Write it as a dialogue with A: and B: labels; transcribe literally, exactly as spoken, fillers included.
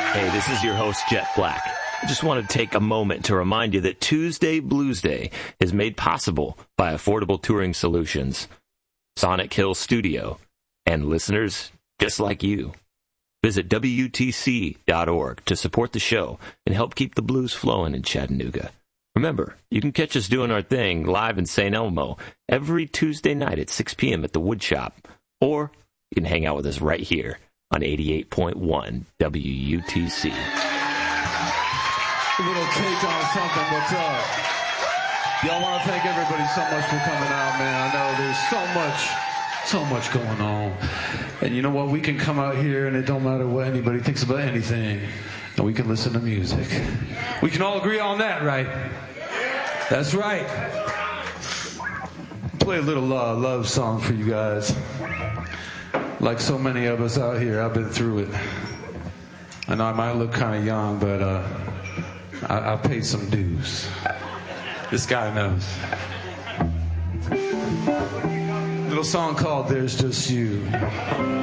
A: Hey, this is your host, Jet Black. I just want to take a moment to remind you that Tuesday Blues Day is made possible by Affordable Touring Solutions, Sonic Hill Studio, and listeners just like you. Visit W T C dot org to support the show and help keep the blues flowing in Chattanooga. Remember, you can catch us doing our thing live in Saint Elmo every Tuesday night at six p.m. at the Wood Shop, or you can hang out with us right here on eighty-eight point one W U T C.
B: A little take on something. What's up? Y'all want to thank everybody so much for coming out, man. I know there's so much, so much going on. And you know what? We can come out here and it don't matter what anybody thinks about anything. And we can listen to music. We can all agree on that, right? That's right. Play a little uh, love song for you guys. Like so many of us out here, I've been through it. I know I might look kind of young, but uh, I, I paid some dues. This guy knows. Little song called There's Just You.